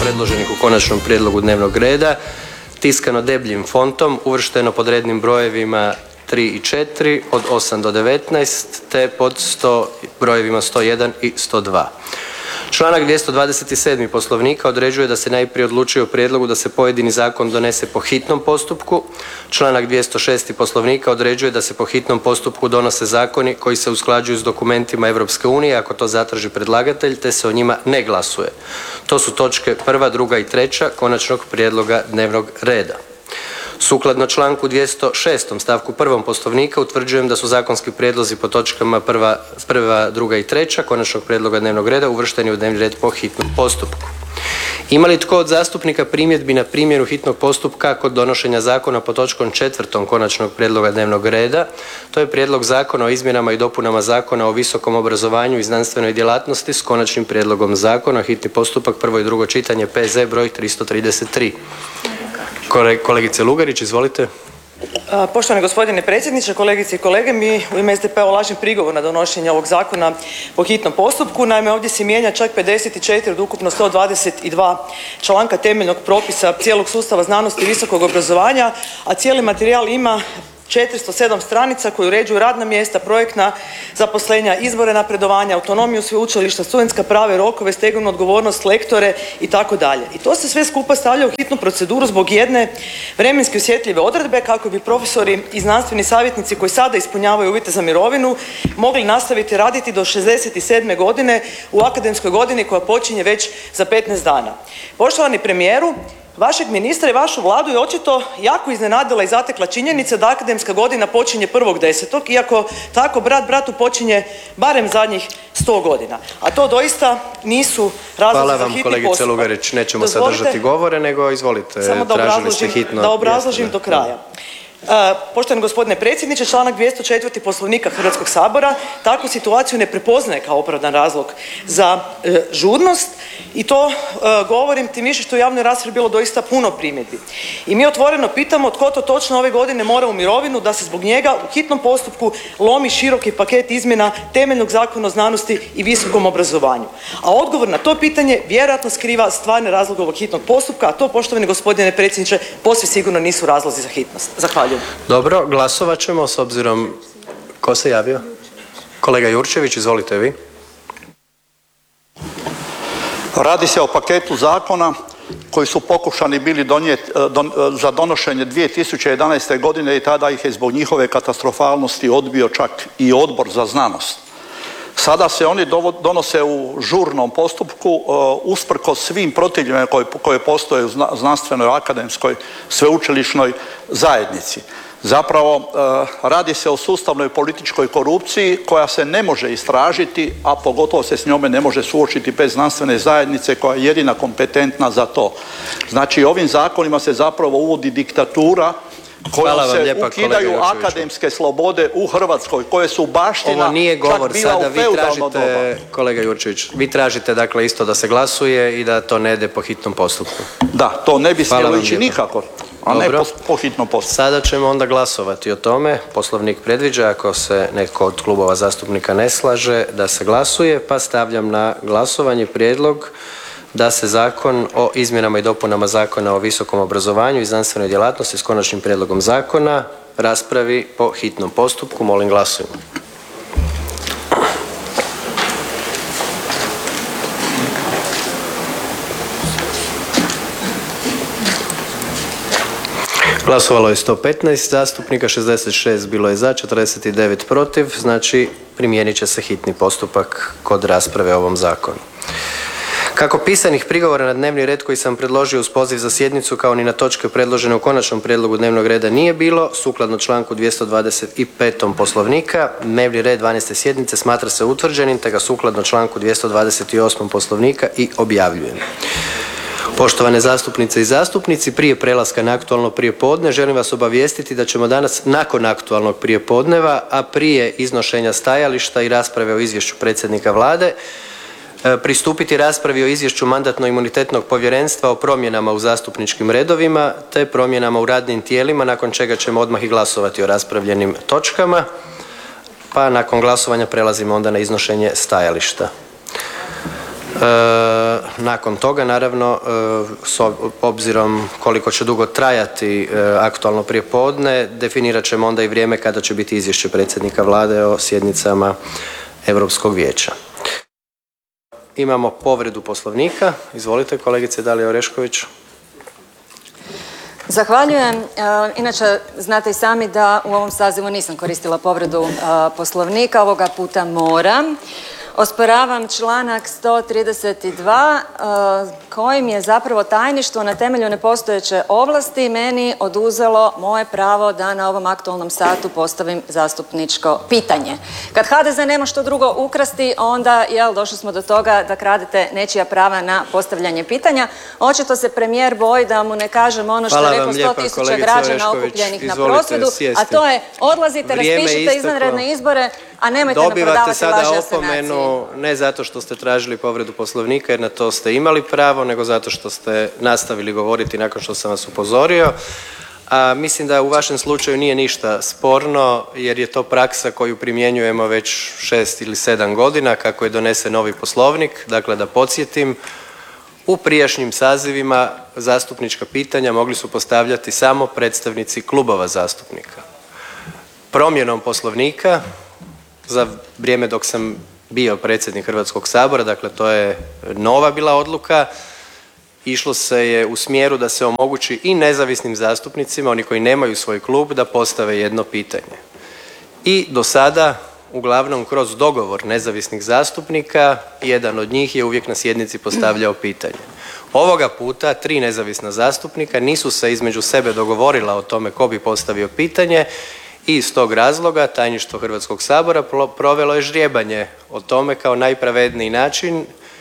predloženih u konačnom prijedlogu dnevnog reda tiskano debljim fontom, uvršteno pod rednim brojevima 3 i 4 od 8 do 19 te pod brojevima 101 i 102. Članak 227. Poslovnika određuje da se najprije odlučuje o prijedlogu da se pojedini zakon donese po hitnom postupku. Članak 206. Poslovnika određuje da se po hitnom postupku donose zakoni koji se usklađuju s dokumentima Europske unije ako to zatraži predlagatelj te se o njima ne glasuje. To su točke 1., 2. i 3. konačnog prijedloga dnevnog reda. Sukladno članku 206. stavku 1. Poslovnika utvrđujem da su zakonski prijedlozi po točkama 1., 2. i 3. konačnog prijedloga dnevnog reda uvršteni u dnevni red po hitnom postupku. Ima li tko od zastupnika primjedbi na primjenu hitnog postupka kod donošenja zakona po točkom 4. konačnog prijedloga dnevnog reda? To je Prijedlog zakona o izmjenama i dopunama Zakona o visokom obrazovanju i znanstvenoj djelatnosti s konačnim prijedlogom zakona, hitni postupak, prvo i drugo čitanje, P.Z. broj 333. Kolegice Lugarić, izvolite. Poštovani gospodine predsjedniče, kolegice i kolege, mi u ime SDP-a ulažem prigovor na donošenje ovog zakona po hitnom postupku. Naime, ovdje se mijenja čak 54 od ukupno 122 članka temeljnog propisa cijelog sustava znanosti i visokog obrazovanja, a cijeli materijal ima 407 stranica koji uređuju radna mjesta, projektna zaposlenja, izbore napredovanja, autonomiju sveučilišta, studentska prava i rokove, stegovnu odgovornost, lektore itd. I to se sve skupa stavlja u hitnu proceduru zbog jedne vremenski osjetljive odredbe kako bi profesori i znanstveni savjetnici koji sada ispunjavaju uvjete za mirovinu mogli nastaviti raditi do 67. godine u akademskoj godini koja počinje već za 15 dana. Poštovani premijeru, vašeg ministra i vašu Vladu je očito jako iznenadila i zatekla činjenica da akademska godina počinje 1.10. iako tako brat bratu počinje barem zadnjih 100 godina. A to doista nisu razlozi za hitni postupak. Hvala vam kolegice Lugarić, nećemo sadržati govore nego izvolite, tražili ste hitno. Da obrazložim do kraja. Poštovani gospodine predsjedniče, članak 204. Poslovnika Hrvatskog sabora takvu situaciju ne prepoznaje kao opravdan razlog za žurnost i to govorim tim više što u javnoj raspravi bilo doista puno primjedbi. I mi otvoreno pitamo tko to točno ove godine mora u mirovinu da se zbog njega u hitnom postupku lomi široki paket izmjena temeljnog Zakona o znanosti i visokom obrazovanju. A odgovor na to pitanje vjerojatno skriva stvarne razloge ovog hitnog postupka, a to, poštovani gospodine predsjedniče, posve sigurno nisu razlozi za hitnost. Zahvaljujem. Dobro, glasovat ćemo s obzirom... Ko se javio? Kolega Jurčević, izvolite vi. Radi se o paketu zakona koji su pokušani bili donijeti za donošenje 2011. godine i tada ih je zbog njihove katastrofalnosti odbio čak i Odbor za znanost. Sada se oni donose u žurnom postupku usprkos svim protivljenjima koje postoje u znanstvenoj, akademskoj, sveučilišnoj zajednici. Zapravo radi se o sustavnoj političkoj korupciji koja se ne može istražiti, a pogotovo se s njome ne može suočiti bez znanstvene zajednice koja je jedina kompetentna za to. Znači ovim zakonima se zapravo uvodi diktatura kojom se ukidaju akademske slobode u Hrvatskoj, koje su baština ovo nije govor, čak bila sada u feudalno doba. Kolega Jurčević, vi tražite dakle isto da se glasuje i da to ne ide po hitnom postupku. Da, to ne bi smjelo ići nikako, a ne po hitnom postupku. Sada ćemo onda glasovati o tome. Poslovnik predviđa ako se netko od klubova zastupnika ne slaže da se glasuje, pa stavljam na glasovanje prijedlog da se Zakon o izmjenama i dopunama Zakona o visokom obrazovanju i znanstvenoj djelatnosti s konačnim prijedlogom zakona raspravi po hitnom postupku. Molim, glasujmo. Glasovalo je 115 zastupnika, 66 bilo je za, 49 protiv, znači primijenit će se hitni postupak kod rasprave o ovom zakonu. Kako pisanih prigovora na dnevni red koji sam predložio uz poziv za sjednicu kao ni na točke predložene u konačnom prijedlogu dnevnog reda nije bilo, sukladno članku 225. Poslovnika, dnevni red 12. sjednice smatra se utvrđenim te ga sukladno članku 228. Poslovnika i objavljujem. Poštovane zastupnice i zastupnici, prije prelaska na aktualno prijepodne želim vas obavijestiti da ćemo danas nakon aktualnog prijepodneva, a prije iznošenja stajališta i rasprave o izvješću predsjednika Vlade, pristupiti raspravi o izvješću Mandatno-imunitetnog povjerenstva o promjenama u zastupničkim redovima te promjenama u radnim tijelima, nakon čega ćemo odmah i glasovati o raspravljenim točkama, pa nakon glasovanja prelazimo onda na iznošenje stajališta. Nakon toga, naravno, s obzirom koliko će dugo trajati aktualno prijepodne, definirat ćemo onda i vrijeme kada će biti izvješće predsjednika Vlade o sjednicama Europskog vijeća. Imamo povredu Poslovnika. Izvolite, kolegice Dalija Orešković. Zahvaljujem. Inače, znate i sami da u ovom sazivu nisam koristila povredu Poslovnika, ovoga puta moram. Osporavam članak 132 kojim je zapravo tajništvo na temelju nepostojeće ovlasti meni oduzelo moje pravo da na ovom aktualnom satu postavim zastupničko pitanje. Kad HDZ nema što drugo ukrasti, onda došli smo do toga da kradete nečija prava na postavljanje pitanja. Očito se premijer boji da mu ne kažem ono što je reklo 100.000 građana okupljenih na prosvjedu, a to je odlazite, raspišite izvanredne izbore, a nemojte nam prodavati laži o sanaciji. Dobivate sada opomenu, ne zato što ste tražili povredu Poslovnika, jer na to ste imali pravo, nego zato što ste nastavili govoriti nakon što sam vas upozorio. A mislim da u vašem slučaju nije ništa sporno, jer je to praksa koju primjenjujemo već 6 ili 7 godina kako je donesen novi Poslovnik. Dakle, da podsjetim, u prijašnjim sazivima zastupnička pitanja mogli su postavljati samo predstavnici klubova zastupnika. Promjenom Poslovnika za vrijeme dok sam bio predsjednik Hrvatskog sabora, dakle to je nova bila odluka, išlo se je u smjeru da se omogući i nezavisnim zastupnicima, oni koji nemaju svoj klub, da postave jedno pitanje. I do sada, uglavnom kroz dogovor nezavisnih zastupnika, jedan od njih je uvijek na sjednici postavljao pitanje. Ovoga puta 3 nezavisna zastupnika nisu se između sebe dogovorila o tome ko bi postavio pitanje i iz tog razloga tajništvo Hrvatskog sabora provelo je ždrijebanje o tome kao najpravedniji način